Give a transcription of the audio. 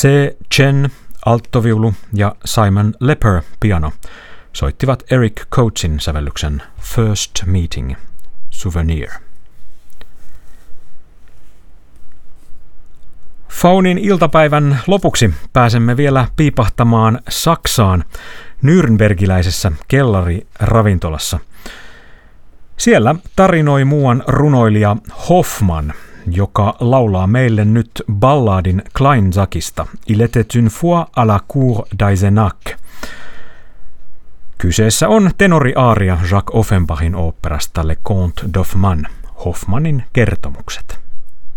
C. Chen alttoviulu ja Simon Lepper piano soittivat Eric Coatesin sävellyksen First Meeting Souvenir. Faunin iltapäivän lopuksi pääsemme vielä piipahtamaan Saksaan nürnbergiläisessä kellariravintolassa. Siellä tarinoi muuan runoilija Hoffmann, joka laulaa meille nyt balladin Kleinsackista Il était une fois à la cour d'Eisenach. Kyseessä on tenoriaaria Jacques Offenbachin oopperasta Le Conte d'Hoffmann, Hoffmannin kertomukset.